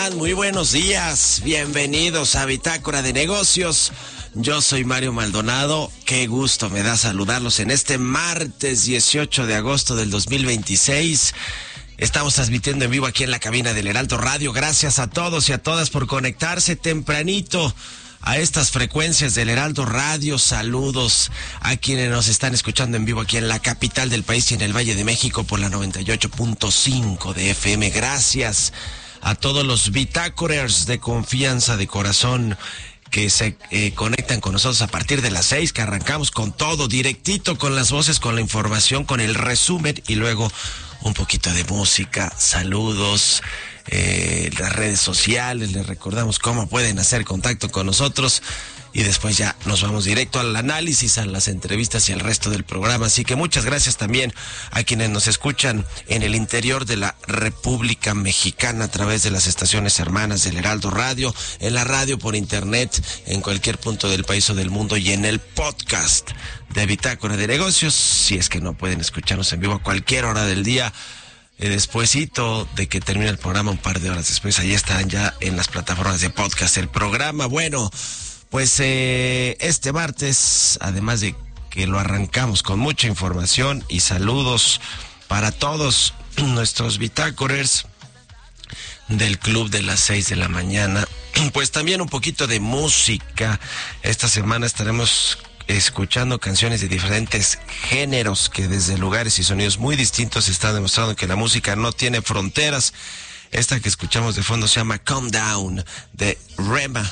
están? Muy buenos días. Bienvenidos a Bitácora de Negocios. Yo soy Mario Maldonado. Qué gusto me da saludarlos en este martes 18 de agosto del 2026. Estamos transmitiendo en vivo aquí en la cabina del Heraldo Radio. Gracias a todos y a todas por conectarse tempranito a estas frecuencias del Heraldo Radio. Saludos a quienes nos están escuchando en vivo aquí en la capital del país y en el Valle de México por la 98.5 de FM. Gracias a todos los bitácorers de confianza, de corazón, que se conectan con nosotros a partir de las 6, que arrancamos con todo, directito, con las voces, con la información, con el resumen y luego un poquito de música. Saludos. Las redes sociales, les recordamos cómo pueden hacer contacto con nosotros y después ya nos vamos directo al análisis, a las entrevistas y al resto del programa. Así que muchas gracias también a quienes nos escuchan en el interior de la República Mexicana a través de las estaciones hermanas del Heraldo Radio, en la radio por internet, en cualquier punto del país o del mundo y en el podcast de Bitácora de Negocios, si es que no pueden escucharnos en vivo a cualquier hora del día. Despuésito de que termine el programa, un par de horas después, ahí están ya en las plataformas de podcast el programa. Bueno, pues este martes, además de que lo arrancamos con mucha información y saludos para todos nuestros bitácorers del Club de las 6 de la mañana, pues también un poquito de música. Esta semana estaremos escuchando canciones de diferentes géneros que desde lugares y sonidos muy distintos están demostrando que la música no tiene fronteras. Esta que escuchamos de fondo se llama Calm Down, de Rema.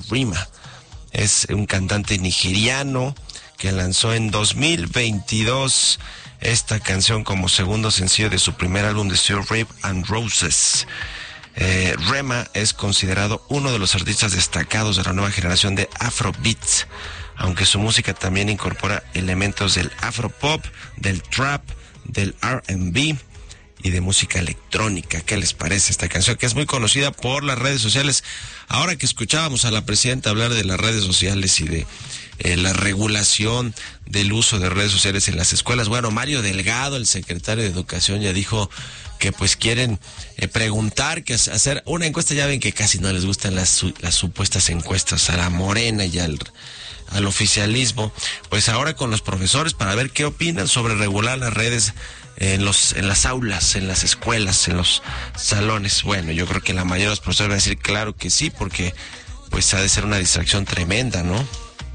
Es un cantante nigeriano que lanzó en 2022 esta canción como segundo sencillo de su primer álbum de Sir Rape and Roses. Rema es considerado uno de los artistas destacados de la nueva generación de Afrobeats, aunque su música también incorpora elementos del afropop, del trap, del R&B y de música electrónica. ¿Qué les parece esta canción? Que es muy conocida por las redes sociales. Ahora que escuchábamos a la presidenta hablar de las redes sociales y de la regulación del uso de redes sociales en las escuelas, bueno, Mario Delgado, el secretario de Educación, ya dijo que pues quieren preguntar, que hacer una encuesta. Ya ven que casi no les gustan las supuestas encuestas a la Morena y al oficialismo, pues ahora con los profesores para ver qué opinan sobre regular las redes en las aulas, en las escuelas, en los salones. Bueno, yo creo que la mayoría de los profesores van a decir claro que sí, porque pues ha de ser una distracción tremenda, ¿no?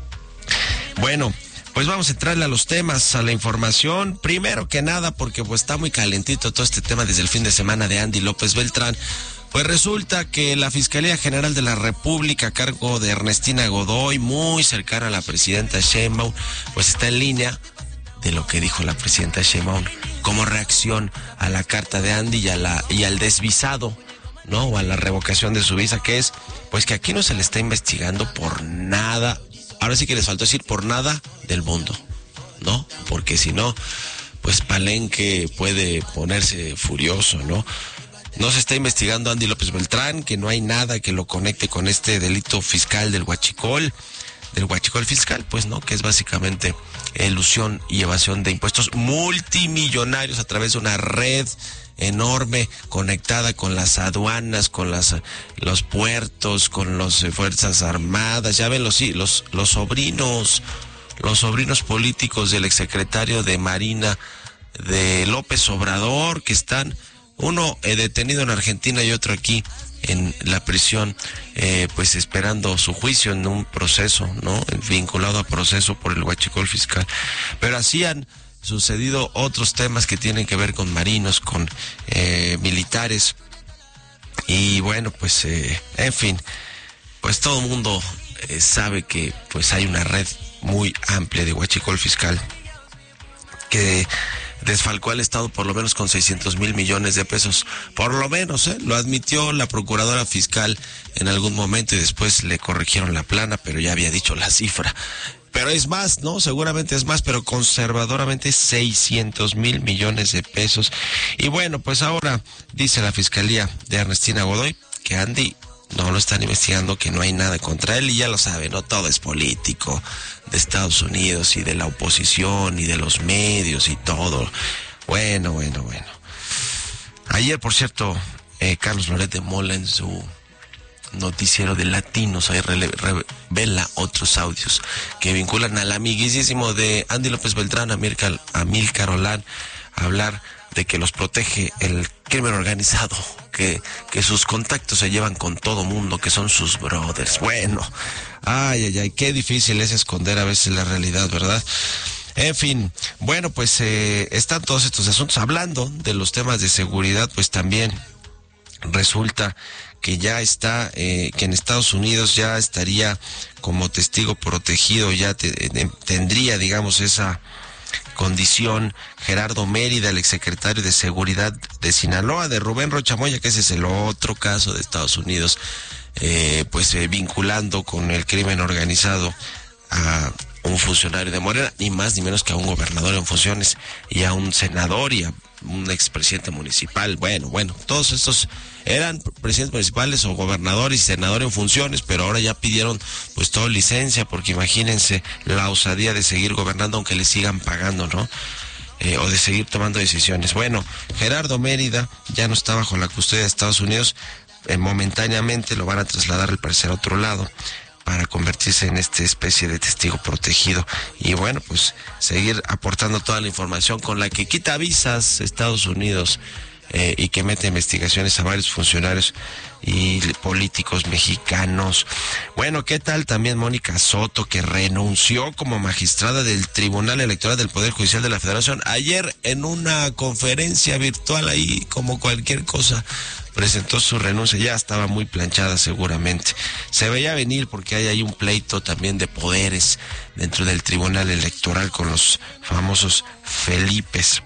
Bueno, pues vamos a entrarle a los temas, a la información. Primero que nada, porque pues está muy calentito todo este tema desde el fin de semana de Andy López Beltrán. Pues resulta que la Fiscalía General de la República, a cargo de Ernestina Godoy, muy cercana a la presidenta Sheinbaum, pues está en línea de lo que dijo la presidenta Sheinbaum como reacción a la carta de Andy y al desvisado, ¿no? O a la revocación de su visa, que es, pues que aquí no se le está investigando por nada. Ahora sí que les faltó decir por nada del mundo, ¿no? Porque si no, pues Palenque puede ponerse furioso, ¿no? No se está investigando a Andy López Beltrán, que no hay nada que lo conecte con este delito fiscal del huachicol fiscal, pues no, que es básicamente elusión y evasión de impuestos multimillonarios a través de una red enorme conectada con las aduanas, con los puertos, con las Fuerzas Armadas. Ya ven los sobrinos políticos del exsecretario de Marina de López Obrador, que están uno detenido en Argentina y otro aquí en la prisión, pues esperando su juicio en un proceso, ¿no? Vinculado a proceso por el huachicol fiscal. Pero así han sucedido otros temas que tienen que ver con marinos, con militares. Y bueno, pues, en fin, pues todo el mundo sabe que pues hay una red muy amplia de huachicol fiscal que desfalcó al Estado por lo menos con 600,000 millones de pesos, por lo menos, lo admitió la procuradora fiscal en algún momento y después le corrigieron la plana, pero ya había dicho la cifra. Pero es más, ¿no? Seguramente es más, pero conservadoramente 600,000 millones de pesos. Y bueno, pues ahora dice la Fiscalía de Ernestina Godoy que Andy no lo están investigando, que no hay nada contra él, y ya lo sabe, ¿no? Todo es político, de Estados Unidos y de la oposición y de los medios y todo. Bueno. Ayer, por cierto, Carlos Loret de Mola en su noticiero de Latinos. Ahí revela otros audios que vinculan al amiguísimo de Andy López Beltrán, Amílcar Olán, a hablar de que los protege el crimen organizado, que sus contactos se llevan con todo mundo, que son sus brothers. Bueno, ay, qué difícil es esconder a veces la realidad, ¿verdad? En fin, bueno, pues están todos estos asuntos. Hablando de los temas de seguridad, pues también resulta que ya está, que en Estados Unidos ya estaría como testigo protegido, ya tendría, digamos, esa condición Gerardo Mérida, el exsecretario de Seguridad de Sinaloa, de Rubén Rocha Moya, que ese es el otro caso de Estados Unidos, vinculando con el crimen organizado a un funcionario de Morena, ni más ni menos que a un gobernador en funciones y a un senador y a un expresidente municipal. Bueno, todos estos eran presidentes municipales o gobernadores y senadores en funciones, pero ahora ya pidieron pues toda licencia, porque imagínense la osadía de seguir gobernando aunque les sigan pagando, ¿no? O de seguir tomando decisiones. Bueno, Gerardo Mérida ya no está bajo la custodia de Estados Unidos, momentáneamente lo van a trasladar al parecer a otro lado para convertirse en esta especie de testigo protegido y bueno, pues seguir aportando toda la información con la que quita visas Estados Unidos y que mete investigaciones a varios funcionarios y políticos mexicanos. Bueno, ¿qué tal también Mónica Soto, que renunció como magistrada del Tribunal Electoral del Poder Judicial de la Federación? Ayer en una conferencia virtual ahí, como cualquier cosa, presentó su renuncia. Ya estaba muy planchada seguramente. Se veía venir porque hay ahí un pleito también de poderes dentro del Tribunal Electoral con los famosos Felipes.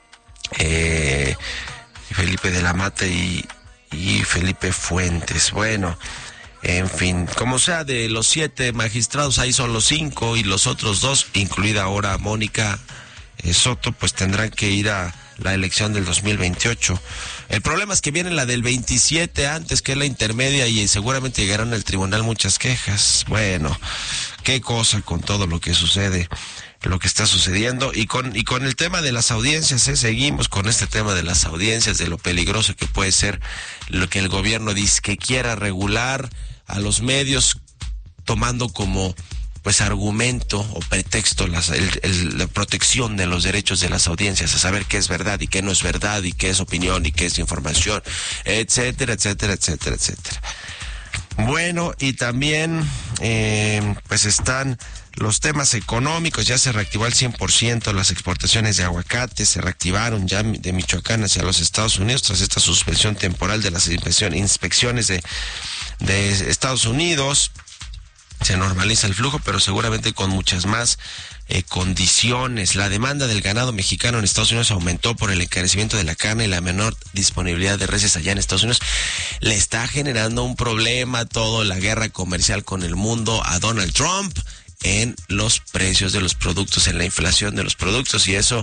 Felipe de la Mata y Felipe Fuentes. Bueno, en fin, como sea, de los 7 magistrados, ahí son los 5 y los otros 2, incluida ahora Mónica Soto, pues tendrán que ir a la elección del 2028. El problema es que viene la del 27 antes, que es la intermedia, y seguramente llegarán al tribunal muchas quejas. Bueno, qué cosa con todo lo que sucede, lo que está sucediendo, y con el tema de las audiencias, seguimos con este tema de las audiencias, de lo peligroso que puede ser lo que el gobierno dice que quiera regular a los medios, tomando como pues argumento o pretexto la protección de los derechos de las audiencias, a saber qué es verdad y qué no es verdad, y qué es opinión y qué es información, etcétera, etcétera, etcétera, etcétera. Bueno, y también pues están los temas económicos. Ya se reactivó al 100% las exportaciones de aguacate, se reactivaron ya de Michoacán hacia los Estados Unidos tras esta suspensión temporal de las inspecciones de Estados Unidos. Se normaliza el flujo, pero seguramente con muchas más condiciones. La demanda del ganado mexicano en Estados Unidos aumentó por el encarecimiento de la carne y la menor disponibilidad de reses allá en Estados Unidos. Le está generando un problema toda la guerra comercial con el mundo a Donald Trump en los precios de los productos, en la inflación de los productos, y eso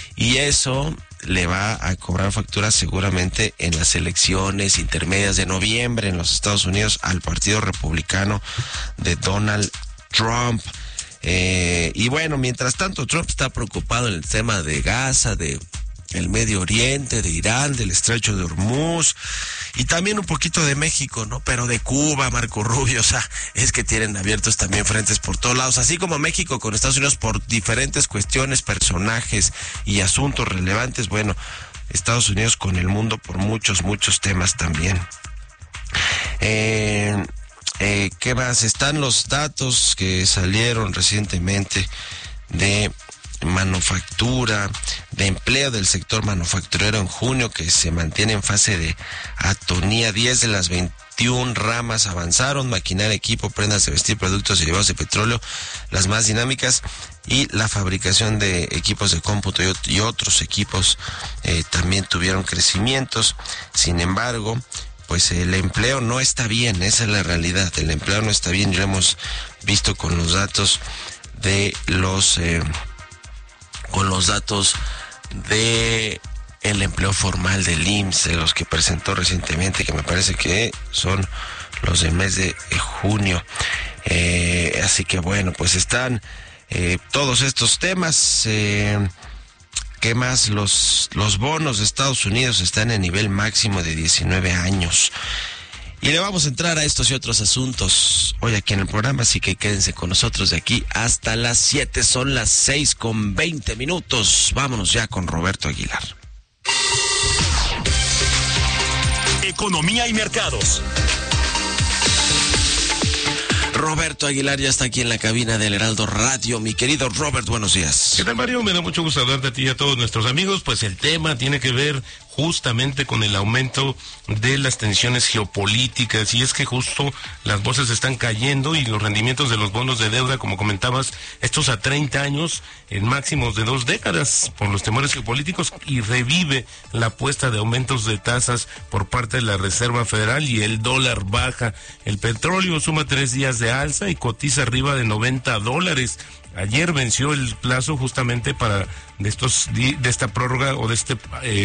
le va a cobrar facturas seguramente en las elecciones intermedias de noviembre en los Estados Unidos al Partido Republicano de Donald Trump. Y bueno, mientras tanto, Trump está preocupado en el tema de Gaza, de el Medio Oriente, de Irán, del Estrecho de Hormuz, y también un poquito de México, ¿no? Pero de Cuba, Marco Rubio, o sea, es que tienen abiertos también frentes por todos lados, así como México con Estados Unidos por diferentes cuestiones, personajes y asuntos relevantes. Bueno, Estados Unidos con el mundo por muchos temas también. ¿Qué más? Están los datos que salieron recientemente de manufactura, de empleo del sector manufacturero en junio, que se mantiene en fase de atonía. 10 de las 21 ramas avanzaron: maquinaria, equipo, prendas de vestir, productos y derivados de petróleo, las más dinámicas, y la fabricación de equipos de cómputo y otros equipos también tuvieron crecimientos. Sin embargo, pues el empleo no está bien, esa es la realidad. El empleo no está bien, y lo hemos visto con los datos de el empleo formal del IMSS, de los que presentó recientemente, que me parece que son los del mes de junio. Así que bueno, pues están todos estos temas. ¿Qué más? Los bonos de Estados Unidos están en nivel máximo de 19 años. Y le vamos a entrar a estos y otros asuntos hoy aquí en el programa, así que quédense con nosotros de aquí hasta las 7, son las 6:20. Vámonos ya con Roberto Aguilar. Economía y mercados. Roberto Aguilar ya está aquí en la cabina del Heraldo Radio. Mi querido Robert, buenos días. ¿Qué tal, Mario? Me da mucho gusto hablarte a ti y a todos nuestros amigos. Pues el tema tiene que ver justamente con el aumento de las tensiones geopolíticas, y es que justo las bolsas están cayendo y los rendimientos de los bonos de deuda, como comentabas, estos a 30 años en máximos de 2 décadas por los temores geopolíticos, y revive la apuesta de aumentos de tasas por parte de la Reserva Federal, y el dólar baja. El petróleo suma 3 días de alza y cotiza arriba de $90. Ayer venció el plazo justamente de esta prórroga o de este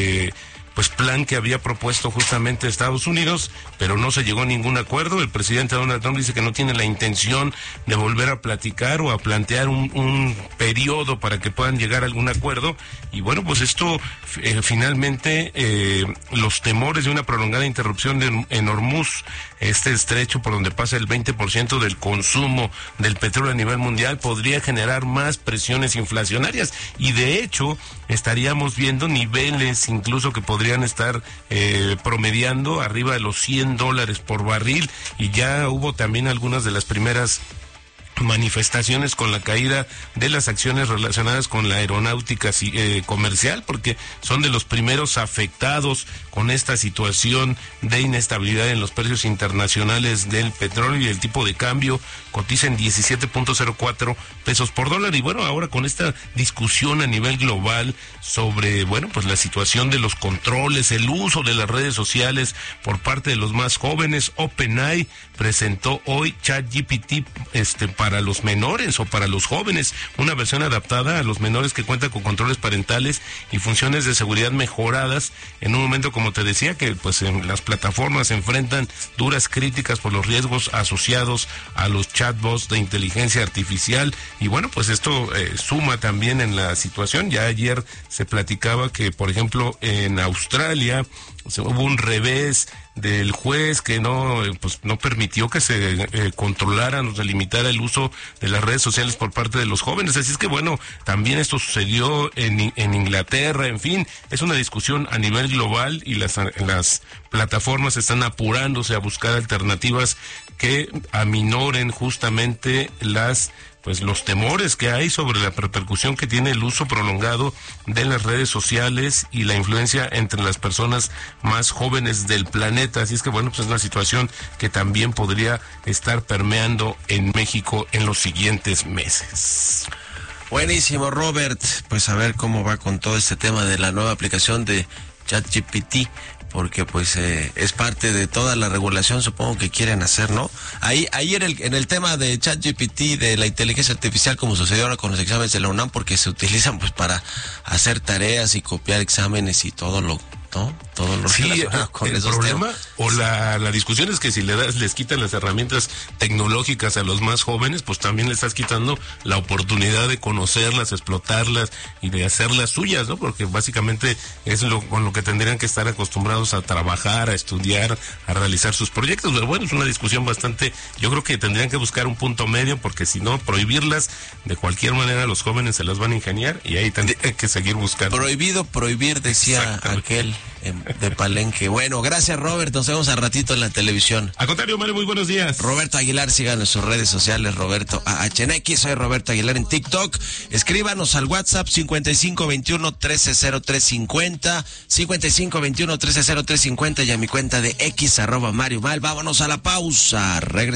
plan que había propuesto justamente Estados Unidos, pero no se llegó a ningún acuerdo. El presidente Donald Trump dice que no tiene la intención de volver a platicar o a plantear un periodo para que puedan llegar a algún acuerdo. Y bueno, pues esto finalmente los temores de una prolongada interrupción en Hormuz, este estrecho por donde pasa el 20% del consumo del petróleo a nivel mundial, podría generar más presiones inflacionarias, y de hecho estaríamos viendo niveles incluso que podrían estar promediando arriba de los $100 por barril, y ya hubo también algunas de las primeras manifestaciones con la caída de las acciones relacionadas con la aeronáutica comercial, porque son de los primeros afectados con esta situación de inestabilidad en los precios internacionales del petróleo, y el tipo de cambio cotiza en 17.04 pesos por dólar. Y bueno, ahora con esta discusión a nivel global sobre, pues la situación de los controles, el uso de las redes sociales por parte de los más jóvenes, OpenAI presentó hoy ChatGPT para los menores o para los jóvenes, una versión adaptada a los menores que cuenta con controles parentales y funciones de seguridad mejoradas, en un momento, como te decía, que en las plataformas se enfrentan duras críticas por los riesgos asociados a los chatbots de inteligencia artificial. Y bueno, pues esto suma también en la situación. Ya ayer se platicaba que, por ejemplo, en Australia hubo un revés del juez que no permitió que se controlara o se limitara el uso de las redes sociales por parte de los jóvenes. Así es que bueno, también esto sucedió en Inglaterra. En fin, es una discusión a nivel global, y las plataformas están apurándose a buscar alternativas que aminoren justamente los temores que hay sobre la repercusión que tiene el uso prolongado de las redes sociales y la influencia entre las personas más jóvenes del planeta. Así es que es una situación que también podría estar permeando en México en los siguientes meses. Buenísimo, Robert. Pues a ver cómo va con todo este tema de la nueva aplicación de ChatGPT, porque es parte de toda la regulación, supongo que quieren hacer, ¿no? Ahí en el tema de ChatGPT, de la inteligencia artificial, como sucedió ahora con los exámenes de la UNAM, porque se utilizan para hacer tareas y copiar exámenes y todo lo relacionado con esos problema temas. O la discusión es que si les quitan las herramientas tecnológicas a los más jóvenes, pues también le estás quitando la oportunidad de conocerlas, explotarlas y de hacerlas suyas, ¿no? Porque básicamente es con lo que tendrían que estar acostumbrados a trabajar, a estudiar, a realizar sus proyectos. Pero bueno, es una discusión bastante, yo creo que tendrían que buscar un punto medio, porque si no, prohibirlas de cualquier manera, los jóvenes se las van a ingeniar, y ahí tendrían que seguir buscando. Prohibir, decía aquel de Palenque. Bueno, gracias, Robert, nos vemos al ratito en la televisión. Al contrario, Mario, muy buenos días. Roberto Aguilar, síganos en sus redes sociales, Roberto AHNX, soy Roberto Aguilar en TikTok. Escríbanos al WhatsApp 5521-130350, 5521-130350, y a mi cuenta de X @Mario Mal. Vámonos a la pausa, regresamos.